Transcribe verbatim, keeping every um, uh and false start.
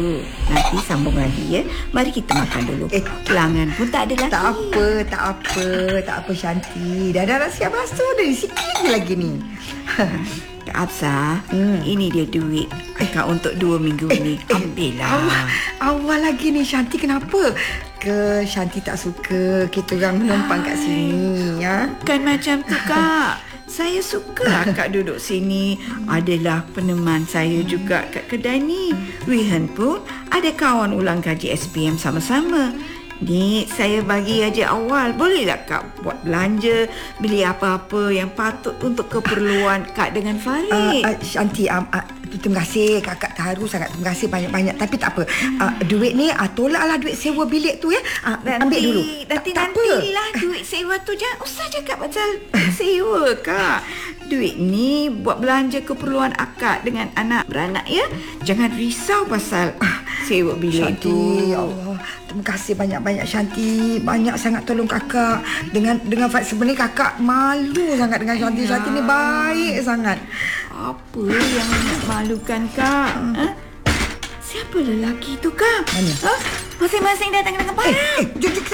Nanti sambung lagi ya. Mari kita makan dulu. Eh, Kelangan pun tak ada lagi. Tak apa, tak apa, tak apa Shanti. Dah dah siap basuh dah sikit lagi ni. Kak Hafsah, hmm. ini dia duit Kak untuk dua minggu eh, ni. Ambillah. Eh, awal, awal lagi ni Shanti, kenapa? Ke Shanti tak suka kita orang menumpang kat sini ya? Bukan macam tu Kak. Saya suka Kak duduk sini. Adalah peneman saya juga kat kedai ni. Wihan pun ada kawan ulang kaji S P M sama-sama. Ni saya bagi aja awal. Bolehlah Kak buat belanja, beli apa-apa yang patut untuk keperluan Kak dengan Farid. Uh, uh, Shanti, um, uh, terima kasih. Kakak terharu sangat. Terima kasih banyak-banyak. Tapi tak apa. Uh, duit ni, uh, tolaklah duit sewa bilik tu ya. Uh, nanti, ambil dulu. Nanti-nantilah duit sewa tu. Jangan usah cakap pasal sewa Kak. Duit ni buat belanja keperluan akak dengan anak beranak ya. Jangan risau pasal sewa bilik Shanti, tu. ya Allah. Terima kasih banyak-banyak Shanti. Banyak sangat tolong kakak. Dengan dengan sebenarnya kakak malu sangat dengan Shanti. Ya. Shanti ni baik sangat. Apa yang nak malukan Kak? Hmm. Ha? Siapa lelaki tu Kak? Mana? Ha? Masing-masing datang dengan parang. Eh, eh,